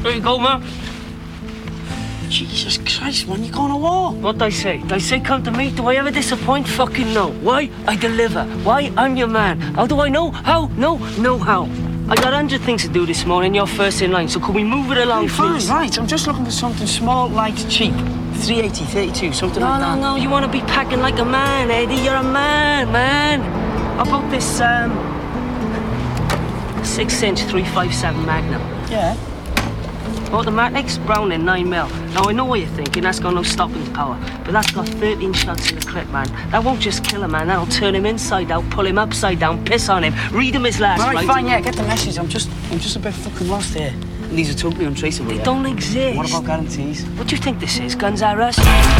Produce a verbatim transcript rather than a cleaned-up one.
There you go, man. Jesus Christ, man, you're going to war. What'd I say? Did I say come to me? Do I ever disappoint? Fucking no. Why? I deliver. Why? I'm your man. How do I know? How? No, no how. I got a hundred things to do this morning. You're first in line, so could we move it along, Hey, fine, please? right. I'm just looking for something small, light, cheap. three eighty, thirty-two, something No, like no, that. no. You want to be packing like a man, Eddie. You're a man, man. How about this, um... six-inch three five seven Magnum? Yeah. Automatics, Browning, nine mil. Now, I know what you're thinking, that's got no stopping power, but that's got thirteen shots in the clip, man. That won't just kill a man, that'll turn him inside out, pull him upside down, piss on him, read him his last Right, rites. fine, yeah, get the message. I'm just, I'm just a bit fucking lost here. And these are totally untraceable, They yeah? don't exist. What about guarantees? What do you think this is, Guns R Us?